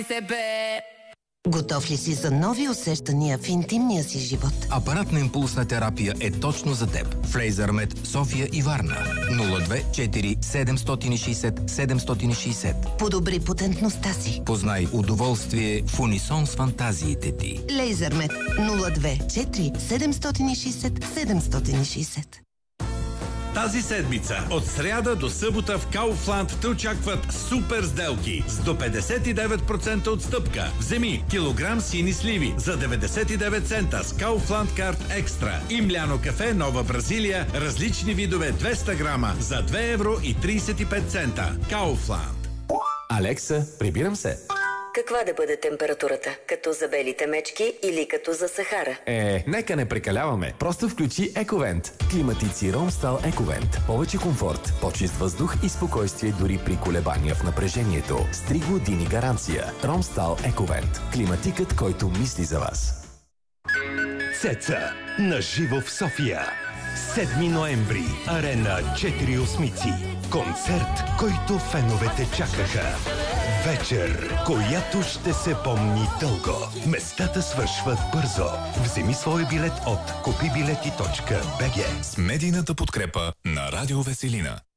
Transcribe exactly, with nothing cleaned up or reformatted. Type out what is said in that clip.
себе. Готов ли си за нови усещания в интимния си живот? Апаратна импулсна терапия е точно за теб. В Лейзърмед, София и Варна. нула две четири седем шест шест седем шест шест. Подобри потентността си. Познай удоволствие в унисон с фантазиите ти. Лейзърмед нула две четири седем шест седем шест. Тази седмица, от сряда до събота в Kaufland те очакват супер сделки с до петдесет и девет процента отстъпка. Вземи килограм сини сливи за деветдесет и девет цента с Kaufland Card Extra и мляно кафе Нова Бразилия, различни видове двеста грама за две евро и тридесет и пет цента. Kaufland. Алекса, прибирам се. Каква да бъде температурата? Като за белите мечки или като за Сахара? Е, нека не прекаляваме. Просто включи Ековент. Климатици Ромстал Ековент. Повече комфорт, по-чист въздух и спокойствие дори при колебания в напрежението. С три години гаранция. Ромстал Ековент. Климатикът, който мисли за вас. Цеца. Наживо в София. седми ноември. Арена Четири осмици. Концерт, който феновете чакаха. Вечер, която ще се помни дълго. Местата свършват бързо. Вземи свой билет от купи билети точка би джи. С медийната подкрепа на Радио Веселина.